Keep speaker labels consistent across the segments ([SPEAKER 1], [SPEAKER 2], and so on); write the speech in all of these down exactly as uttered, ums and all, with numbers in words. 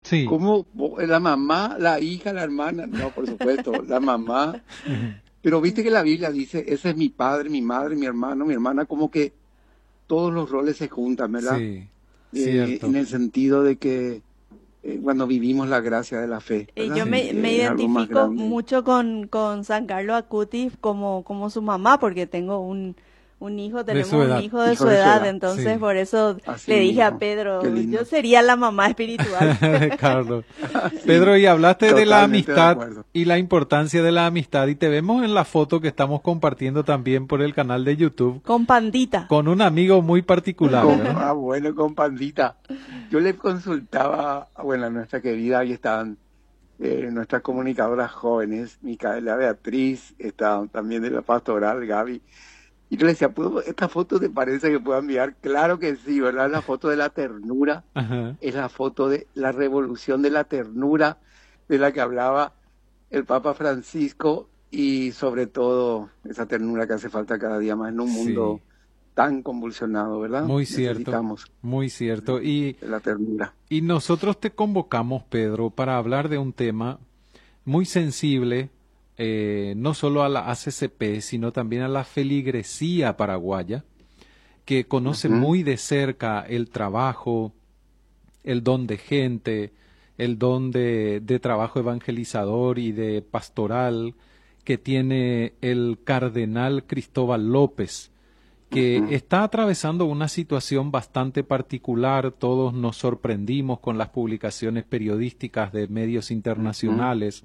[SPEAKER 1] Sí.
[SPEAKER 2] ¿Cómo vo- la mamá, la hija, la hermana? No, por supuesto, la mamá. Pero viste que la Biblia dice, ese es mi padre, mi madre, mi hermano, mi hermana, como que todos los roles se juntan, ¿verdad?
[SPEAKER 1] Sí,
[SPEAKER 2] Eh, en
[SPEAKER 1] cierto.
[SPEAKER 2] el sentido de que eh, cuando vivimos la gracia de la fe,
[SPEAKER 3] Y yo
[SPEAKER 2] ¿verdad?
[SPEAKER 1] Sí,
[SPEAKER 3] me, me
[SPEAKER 2] Eh, es algo más
[SPEAKER 3] identifico
[SPEAKER 2] grande.
[SPEAKER 3] mucho con, con San Carlos Acutis como, como su mamá, porque tengo un, un hijo,
[SPEAKER 1] de su
[SPEAKER 3] tenemos un
[SPEAKER 1] edad.
[SPEAKER 3] hijo de
[SPEAKER 2] Hijo
[SPEAKER 3] su
[SPEAKER 2] de su
[SPEAKER 3] edad,
[SPEAKER 2] edad,
[SPEAKER 3] entonces
[SPEAKER 1] Sí.
[SPEAKER 3] por eso
[SPEAKER 2] así
[SPEAKER 3] le dije a
[SPEAKER 2] mismo. Qué
[SPEAKER 3] Pedro, yo
[SPEAKER 2] lindo.
[SPEAKER 3] sería la mamá espiritual.
[SPEAKER 1] De Carlos.
[SPEAKER 2] Sí,
[SPEAKER 1] Pedro, y hablaste de la
[SPEAKER 2] totalmente de
[SPEAKER 1] amistad
[SPEAKER 2] acuerdo.
[SPEAKER 1] y la importancia de la amistad y te vemos en la foto que estamos compartiendo también por el canal de YouTube
[SPEAKER 3] Con Pandita.
[SPEAKER 1] con un amigo muy particular,
[SPEAKER 2] Con,
[SPEAKER 1] ¿verdad?
[SPEAKER 2] ah, bueno, con Pandita. Yo le consultaba, bueno, a nuestra querida, ahí estaban eh, nuestras comunicadoras jóvenes, Micaela, Beatriz, estaban también de la pastoral, Gaby. Y yo le decía, ¿puedo, esta foto te parece que puedo enviar? Claro que sí, ¿verdad? La foto de la ternura,
[SPEAKER 1] Ajá.
[SPEAKER 2] es la foto de la revolución de la ternura de la que hablaba el Papa Francisco y sobre todo esa ternura que hace falta cada día más en un
[SPEAKER 1] Sí,
[SPEAKER 2] mundo tan convulsionado, ¿verdad?
[SPEAKER 1] muy cierto,
[SPEAKER 2] Necesitamos
[SPEAKER 1] muy cierto. Y,
[SPEAKER 2] de la ternura.
[SPEAKER 1] y nosotros te convocamos, Pedro, para hablar de un tema muy sensible, eh, no solo a la A C C P, sino también a la feligresía paraguaya, que conoce
[SPEAKER 2] Ujú,
[SPEAKER 1] muy de cerca el trabajo, el don de gente, el don de, de trabajo evangelizador y de pastoral que tiene el cardenal Cristóbal López, que
[SPEAKER 2] ujú,
[SPEAKER 1] está atravesando una situación bastante particular. Todos nos sorprendimos con las publicaciones periodísticas de medios
[SPEAKER 2] ujú,
[SPEAKER 1] internacionales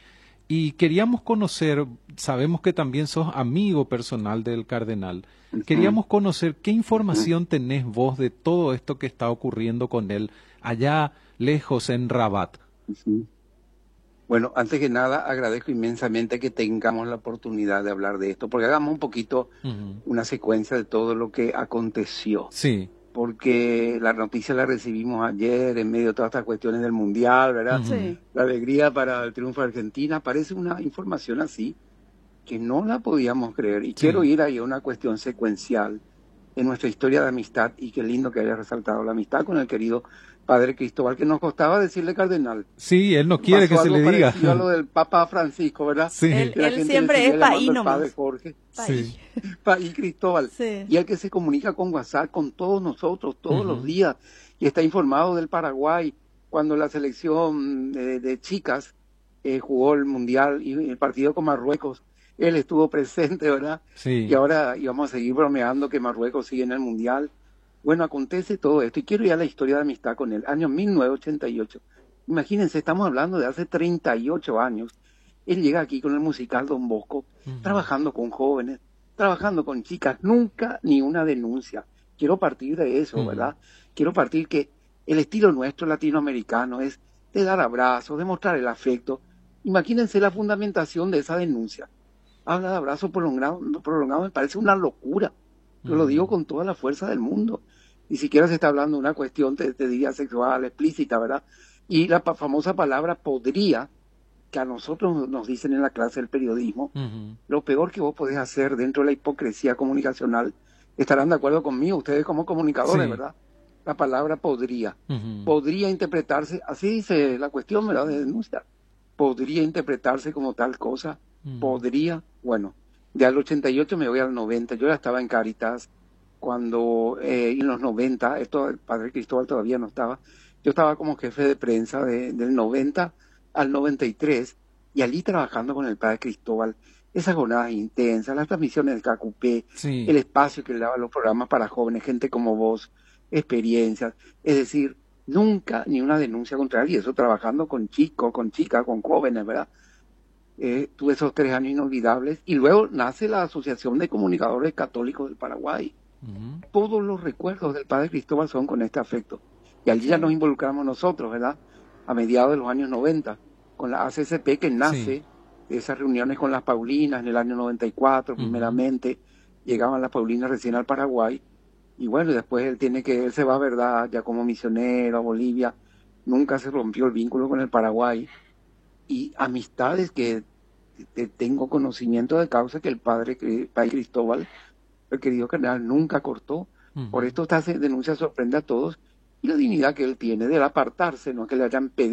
[SPEAKER 1] y queríamos conocer, sabemos que también sos amigo personal del cardenal,
[SPEAKER 2] ujú,
[SPEAKER 1] queríamos conocer qué
[SPEAKER 2] ujú,
[SPEAKER 1] información tenés vos de todo esto que está ocurriendo con él allá lejos en Rabat.
[SPEAKER 2] ujú. Bueno, antes que nada, agradezco inmensamente que tengamos la oportunidad de hablar de esto, porque hagamos un poquito
[SPEAKER 1] Ujú.
[SPEAKER 2] una secuencia de todo lo que aconteció,
[SPEAKER 1] Sí,
[SPEAKER 2] porque la noticia la recibimos ayer en medio de todas estas cuestiones del Mundial, ¿verdad?
[SPEAKER 1] ujú.
[SPEAKER 3] Sí.
[SPEAKER 2] La alegría para el triunfo de Argentina, parece una información así que no la podíamos creer. Y quiero
[SPEAKER 1] Sí,
[SPEAKER 2] ir ahí a una cuestión secuencial en nuestra historia de amistad, y qué lindo que haya resaltado la amistad con el querido Padre Cristóbal, que nos costaba decirle cardenal.
[SPEAKER 1] sí, él no quiere que
[SPEAKER 2] Pasó
[SPEAKER 1] se le
[SPEAKER 2] algo
[SPEAKER 1] diga.
[SPEAKER 2] parecido a lo del Papa Francisco, ¿verdad?
[SPEAKER 1] Sí,
[SPEAKER 3] Él,
[SPEAKER 2] Que la
[SPEAKER 3] él
[SPEAKER 2] gente le
[SPEAKER 3] siempre es
[SPEAKER 2] seguía
[SPEAKER 3] paí
[SPEAKER 2] llamando el Padre
[SPEAKER 3] nomás.
[SPEAKER 2] Jorge,
[SPEAKER 3] Paí.
[SPEAKER 1] sí.
[SPEAKER 2] Pa- y Cristóbal.
[SPEAKER 3] Sí.
[SPEAKER 2] Y el que se comunica con WhatsApp con todos nosotros, todos los
[SPEAKER 1] Ujú.
[SPEAKER 2] días, y está informado del Paraguay, cuando la selección de, de chicas eh, jugó el Mundial y el partido con Marruecos, él estuvo presente, ¿verdad? Y
[SPEAKER 1] Sí,
[SPEAKER 2] ahora íbamos a seguir bromeando que Marruecos sigue en el Mundial. Bueno, acontece todo esto, y quiero ir a la historia de amistad con él, año mil novecientos ochenta y ocho. Imagínense, estamos hablando de hace treinta y ocho años. Él llega aquí con el musical Don Bosco,
[SPEAKER 1] ujú.
[SPEAKER 2] trabajando con jóvenes, trabajando con chicas, nunca ni una denuncia. Quiero partir de eso,
[SPEAKER 1] Ujú.
[SPEAKER 2] ¿verdad? Quiero partir que el estilo nuestro latinoamericano es de dar abrazos, de mostrar el afecto. Imagínense la fundamentación de esa denuncia. Habla de abrazo prolongado, prolongado, me parece una locura. Yo lo digo
[SPEAKER 1] Ujú.
[SPEAKER 2] con toda la fuerza del mundo. Ni siquiera se está hablando de una cuestión, te, te diría, sexual, explícita, ¿verdad? Y la pa- famosa palabra podría, que a nosotros nos dicen en la clase del periodismo,
[SPEAKER 1] Ujú.
[SPEAKER 2] lo peor que vos podés hacer dentro de la hipocresía comunicacional, estarán de acuerdo conmigo, ustedes como comunicadores,
[SPEAKER 1] Sí,
[SPEAKER 2] ¿verdad? La palabra podría.
[SPEAKER 1] ujú.
[SPEAKER 2] Podría interpretarse, así dice la cuestión, ¿verdad? De denuncia. Podría interpretarse como tal cosa.
[SPEAKER 1] Ujú.
[SPEAKER 2] Podría, bueno, ya al ochenta y ocho me voy al noventa. Yo ya estaba en Caritas cuando, eh, en los noventa, esto el padre Cristóbal todavía no estaba. Yo estaba como jefe de prensa de- del noventa al noventa y tres, y allí trabajando con el padre Cristóbal, esas jornadas intensas, las transmisiones del K Q P, el
[SPEAKER 1] Sí,
[SPEAKER 2] espacio que le daban los programas para jóvenes, gente como vos, experiencias, es decir, nunca ni una denuncia contra él, y eso trabajando con chicos, con chicas, con jóvenes, ¿verdad? Eh, tuve esos tres años inolvidables, y luego nace la Asociación de Comunicadores Católicos del Paraguay.
[SPEAKER 1] ujú.
[SPEAKER 2] Todos los recuerdos del padre Cristóbal son con este afecto. Y allí ya nos
[SPEAKER 3] Sí.
[SPEAKER 2] involucramos nosotros, ¿verdad? A mediados de los años noventa, con la A C C P, que
[SPEAKER 1] Sí,
[SPEAKER 2] nace de esas reuniones con las Paulinas en el año noventa y cuatro,
[SPEAKER 1] ujú.
[SPEAKER 2] primeramente. Llegaban las Paulinas recién al Paraguay. Y bueno, y después él tiene que, él se va, ¿verdad?, ya como misionero a Bolivia. Nunca se rompió el vínculo con el Paraguay. Y amistades que te- tengo conocimiento de causa que el padre, Cri- padre Cristóbal, el querido cardenal, nunca cortó. Por
[SPEAKER 1] Ujú.
[SPEAKER 2] esto esta se- denuncia sorprende a todos, y la dignidad que él tiene del apartarse, no es que le hayan pedido